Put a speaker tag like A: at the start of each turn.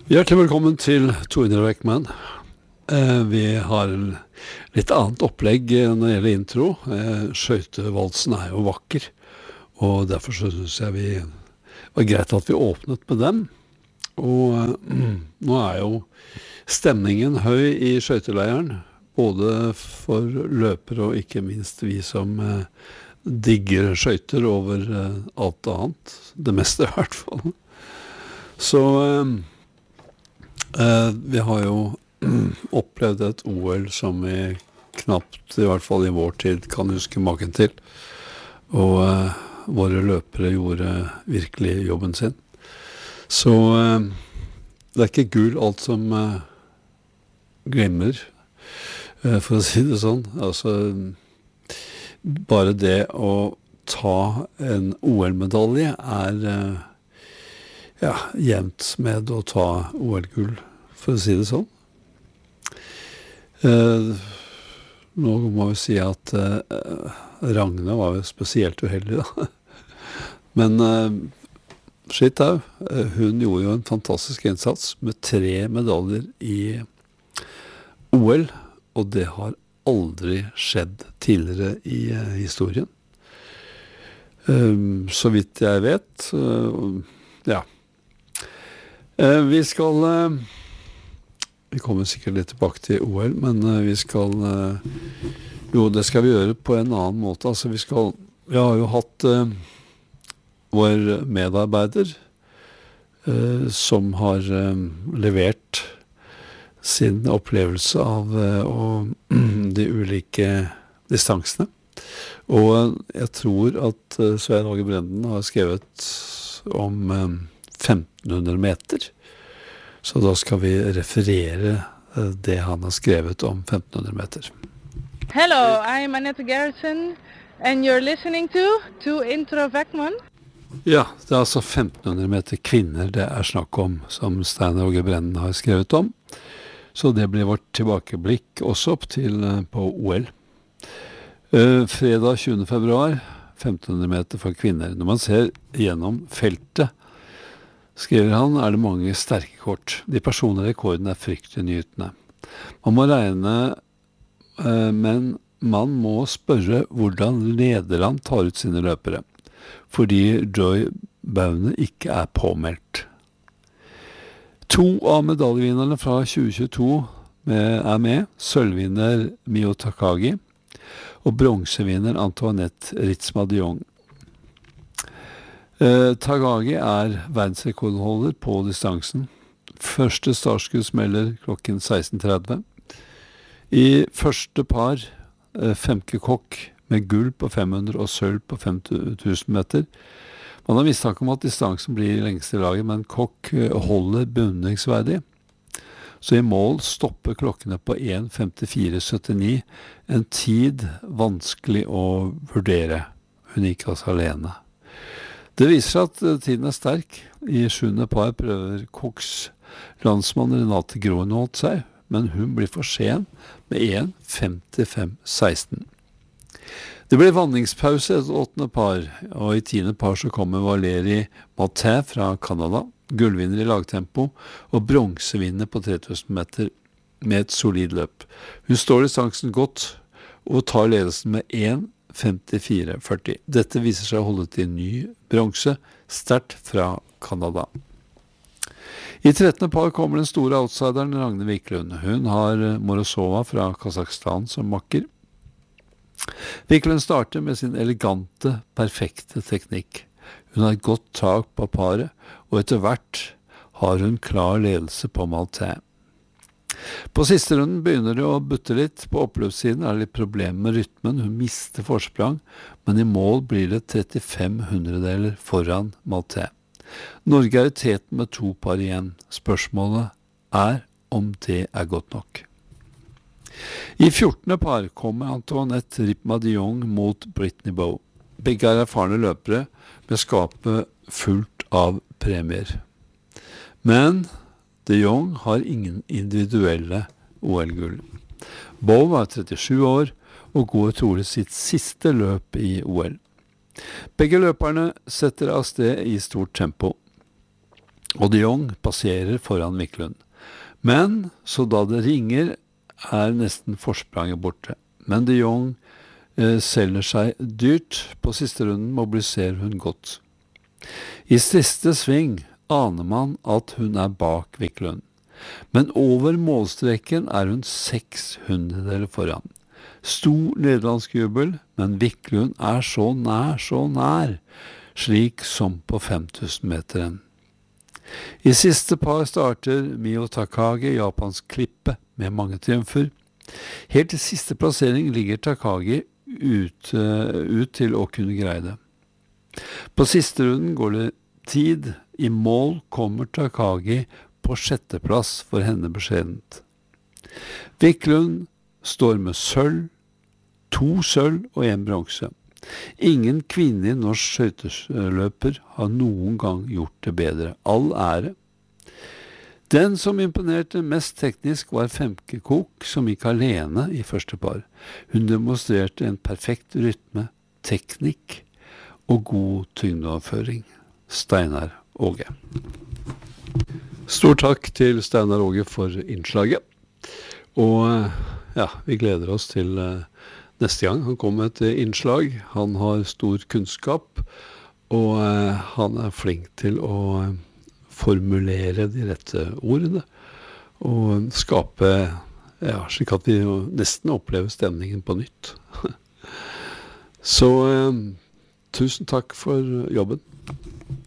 A: Hjertelig velkommen til Tore Beckmann. Vi har litt annet opplegg når det gjelder intro. Skøytevalsen er jo vakker, og derfor så synes jeg vi var greit at vi åpnet med dem. Og nå er jo stemningen høy i skøyteleiren, både for løpere og ikke minst vi som digger skøyter over alt annet. Det meste i hvert fall. Så vi har jo opplevd et OL som vi knapt, i hvert fall i vår tid, kan huske maken til. Og våre løpere gjorde virkelig jobben sin. Så det er ikke gull alt som glemmer, for å si det sånn. Altså, bare det å ta en OL-medalje er jevnt med å ta OL-gull, for å si det sånn. Nå må vi si at Ragne var jo spesielt uheldig da. Men skitt av, hun gjorde jo en fantastisk innsats med 3 medaljer i OL, og det har aldri skjedd tidligere i historien. Så vidt jeg vet, ja. Vi kommer sikkert litt tilbake til OL, men vi skal det skal vi gjøre på en annen måte. Altså vi har jo hatt vår medarbeider som har levert sin opplevelse av de ulike distansene. Og jeg tror at Svein Åge Brenden har skrevet om 1500 meter. Så da skal vi referere det han har skrevet om 1500 meter.
B: Hello, I'm Annette Gerritsen, and you're listening to Intro Beckmann.
A: Ja, det er altså 1500 meter kvinner det er snakk om, som Stein Åge Brenden har skrevet om. Så det blir vårt tilbakeblikk også på OL. Fredag 20. februar, 1500 meter for kvinner. Når man ser gjennom feltet, skriver han, er det mange sterke kort. De personlige rekordene er fryktelig nytende. Man må regne, men man må spørre hvordan Nederland tar ut sine løpere, fordi Joy Baune ikke er påmeldt. 2 av medaljevinnerne fra 2022 er med, sølvvinner Mio Takagi og bronsevinner Antoinette Ritzma-de-Jong. Takagi er verdensrekordholder på distansen. Første startskudd smeller klokken 16:30. I første par Femke Kokk med gull på 500 og sølv på 5000 meter. Man har mistanke om at distansen blir i lengste laget, men Kokk holder beundringsverdig. Så i mål stopper klokkene på 1:54,79, en tid vanskelig å vurdere. Hun gikk altså alene. Det viser seg at tiden er sterk. I 7. par prøver Kokks landsmann Renate Groenholt seg, men hun blir for sen med 1:55,16. Det blir vandringspause etter 8. par, og i 10. par så kommer Valérie Martin fra Canada, gullvinner i lagtempo og bronsevinner på 3000 meter med et solid løp. Hun står distansen godt og tar ledelsen med 1:54,40. Dette viser seg å holde til ny bronse, sterkt fra Canada. I 13. par kommer den store outsideren Ragne Wiklund. Hun har Morozova fra Kazakhstan som makker. Wiklund starter med sin elegante, perfekte teknikk. Hun har et godt tak på paret, og etter hvert har hun klar ledelse på Maltais. På siste runden begynner det å butte litt. På oppløpssiden er det litt problemer med rytmen. Hun mister forsprang, men i mål blir det 35 hundredeler foran Maltais. Norge er i teten med 2 par igjen. Spørsmålet er om det er godt nok. I 14. par kommer Antoinette Ritzma-de-Jong mot Brittany Bowe. Begge er erfarne løpere med skapet fullt av premier. Men de Jong har ingen individuelle OL-gull. Bowe er 37 år og går trolig sitt siste løp i OL. Begge løperne setter av sted i stort tempo. og de Jong passerer foran Wiklund. Men så da det ringer, nesten forspranget borte. Men de Jong selger seg dyrt. På siste runden mobiliserer hun godt. I siste sving aner man at hun bak Wiklund. Men over målstreken hun 600 foran. Stor nederlandsk jubel, men Wiklund så nær, slik som på 5000-meteren. I siste par starter Mio Takagi, Japans klippe, med mange triumfer. Helt til siste plassering ligger Takagi ut til å kunne greie det. På siste runden går det tid. I mål kommer Takagi på 6. plass for henne beskjedent. Wiklund står med sølv, 2 sølv og 1 bronse. Ingen kvinnelig norsk skøyteløper har noen gang gjort det bedre. All ære. Den som imponerte mest teknisk var Femke Koch, som gikk alene i første par. Hun demonstrerte en perfekt rytme, teknikk og god tyngdeoverføring. Steinar Åge. Stor takk til Steinar Åge for innslaget. Og ja, vi gleder oss til neste gang han kommer med et innslag. Han har stor kunnskap, og han flink til å formulere de rette ordene, og skape, slik at vi nesten opplever stemningen på nytt. Så tusen takk for jobben.